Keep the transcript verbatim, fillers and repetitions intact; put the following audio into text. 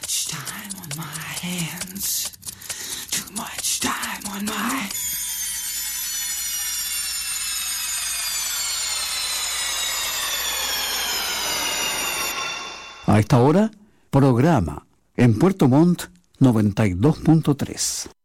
much time on my hands. Too much time on my... A esta hora, programa en Puerto Montt noventa y dos punto tres.